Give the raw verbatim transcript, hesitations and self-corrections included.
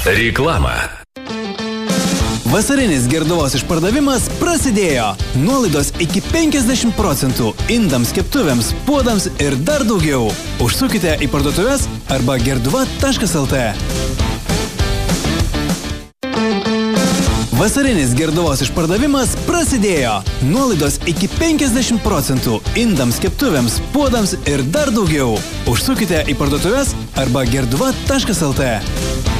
Reklama. Vasarinis Gerduvos išpardavimas prasidėjo. Nuolaidos iki penkiasdešimt procentų indams, keptuvėms, puodams ir dar daugiau. Užsukite į parduotuves arba gerduva taškas lt. Vasarinis Gerduvos išpardavimas prasidėjo. Nuolaidos iki penkiasdešimt procentų indams, keptuvėms, puodams ir dar daugiau. Užsukite į parduotuves arba gerduva taškas lt.